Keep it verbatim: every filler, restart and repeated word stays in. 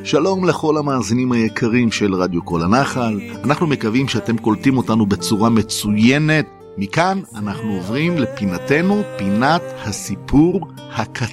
שלום לכל המאזינים היקרים של רדיו כל הנחל. אנחנו מקווים שאתם קולטים אותנו בצורה מצוינת. מכאן אנחנו עוברים לפינתנו, פינת הסיפור הקצר.